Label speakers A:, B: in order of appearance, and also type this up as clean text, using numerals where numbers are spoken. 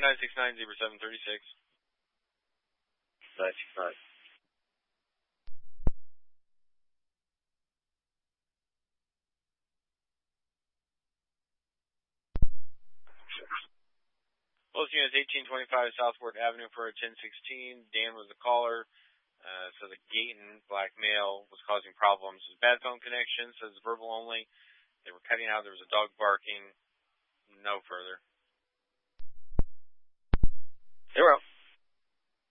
A: 969-0736.
B: 969.
A: Los units 1825 Southward Avenue for 1016. Dan was the caller. So the Gayton black male was causing problems. It was bad phone connection, says verbal only. They were cutting out. There was a dog barking. No further.
B: 0.